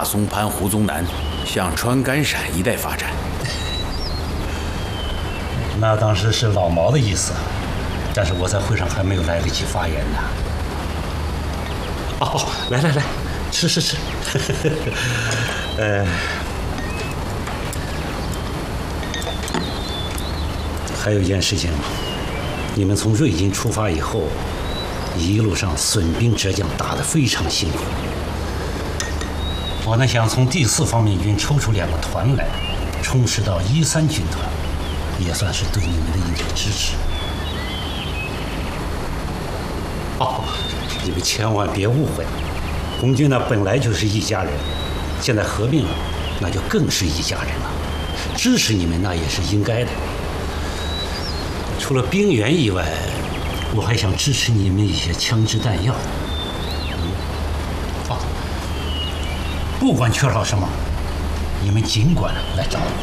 松潘、胡宗南向川甘陕一带发展。 那当时是老毛的意思，但是我在会上还没有来得及发言呢。哦，来，吃。还有一件事情，你们从瑞金出发以后，一路上损兵折将，打得非常辛苦。我呢想从第4方面军抽出2个团来，充实到13军团，也算是对你们的一点支持。哦，你们千万别误会，红军呢本来就是一家人，现在合并了，那就更是一家人了。支持你们那也是应该的。除了兵员以外，我还想支持你们一些枪支弹药。不管缺少什么，你们尽管来找我。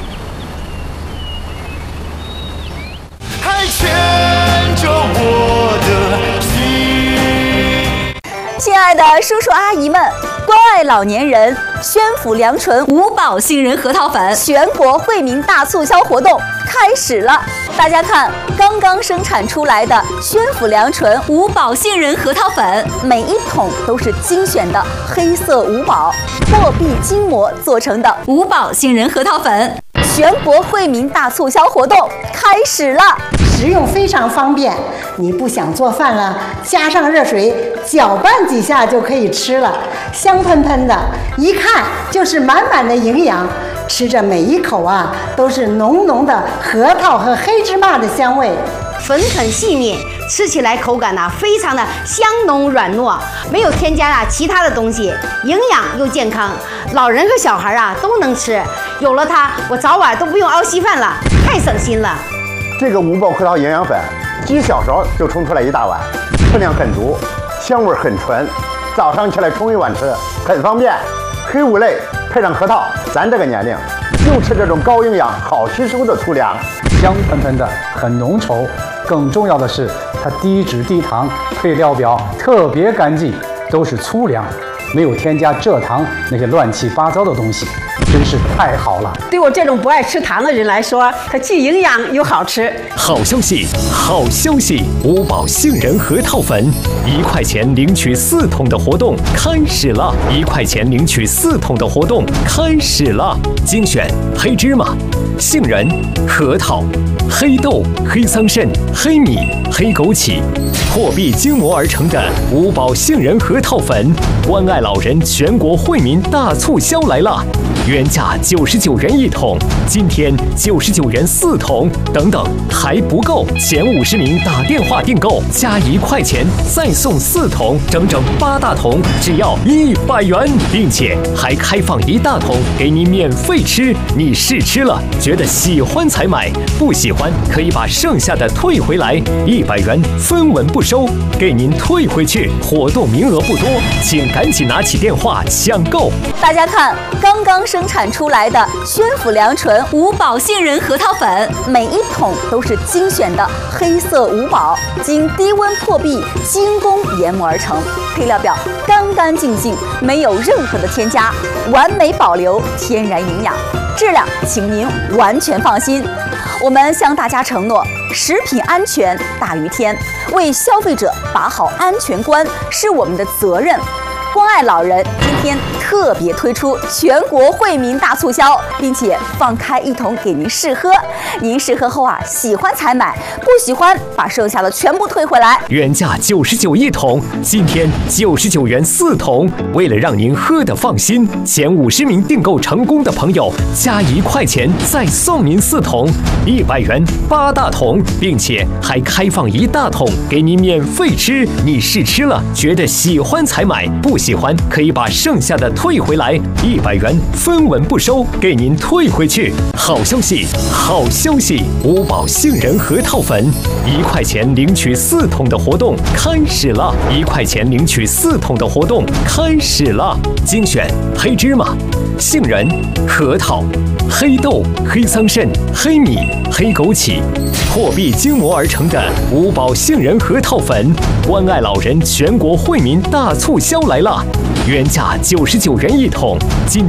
还牵着我的心。 亲爱的叔叔阿姨们，关爱老年人，宣府良纯五宝杏仁核桃粉全国惠民大促销活动开始了。大家看，刚刚生产出来的宣府良纯五宝杏仁核桃粉，每一桶都是精选的黑色五宝破壁筋膜做成的五宝杏仁核桃粉，全国惠民大促销活动开始了。 食用非常方便，你不想做饭了，加上热水搅拌几下就可以吃了，香喷喷的，一看就是满满的营养。吃着每一口啊，都是浓浓的核桃和黑芝麻的香味， 粉很细腻，吃起来口感非常的香浓软糯，没有添加其他的东西，营养又健康，老人和小孩都能吃。有了它，我早晚都不用熬稀饭了，太省心了。 这个五宝核桃营养粉，几小勺就冲出来一大碗，分量很足，香味很纯，早上起来冲一碗吃，很方便。黑五类配上核桃，咱这个年龄就吃这种高营养、好吸收的粗粮， 香喷喷的，很浓稠。更重要的是，它低脂低糖，配料表特别干净，都是粗粮，没有添加蔗糖那些乱七八糟的东西，真是太好了。 对我这种不爱吃糖的人来说，它既营养又好吃。 好消息，好消息！五宝杏仁核桃粉，1块钱领取4桶的活动开始了！1块钱领取4桶的活动开始了！精选黑芝麻、杏仁、核桃、黑豆、黑桑葚、黑米、黑枸杞，破壁筋膜而成的五宝杏仁核桃粉，关爱老人全国惠民大促销来了！原价99元1桶，今天99元4桶，等等还不够，前50名打电话订购加1块钱再送4桶，整整8大桶，只要100元，并且还开放1大桶给你免费吃。你试吃了，觉得喜欢才买，不喜欢可以把剩下的退回来，100元分文不收，给您退回去。活动名额不多，请赶紧拿起电话抢购。 大家看，刚刚生产出来的宣府良纯五宝杏仁核桃粉，每一桶都是精选的黑色五宝，经低温破壁精工研磨而成，配料表干干净净，没有任何的添加，完美保留天然营养，质量请您完全放心。我们向大家承诺，食品安全大于天，为消费者把好安全关是我们的责任。关爱老人今天特别推出全国惠民大促销，并且放开1桶给您试喝，您试喝后喜欢才买，不喜欢把剩下的全部退回来。 原价991桶，今天99元4桶。为了让您喝得放心，前50名订购成功的朋友加1块钱再送您4桶，100元8大桶，并且还开放1大桶给您免费吃。你试吃了，觉得喜欢才买，不喜欢可以把剩下的退回来，100元分文不收，给您退回去。好消息，好消息！五宝杏仁核桃粉，1块钱领取4桶的活动开始了！1块钱领取4桶的活动开始了！精选黑芝麻、杏仁、核桃、黑豆、黑桑葚、黑米、黑枸杞，破壁筋膜而成的五宝杏仁核桃粉，关爱老人全国惠民大促销来了！原价99元1桶，今